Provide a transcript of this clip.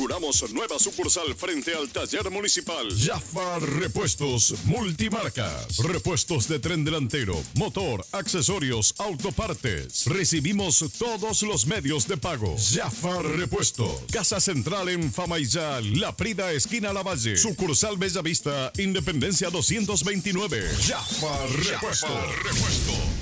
Inauguramos nueva sucursal frente al taller municipal. Jafar Repuestos Multimarcas. Repuestos de tren delantero, motor, accesorios, autopartes. Recibimos todos los medios de pago. Jafar Repuestos. Casa Central en Famaillá, La Prida, esquina Lavalle. Sucursal Bellavista, Independencia 229. Jafar Repuestos.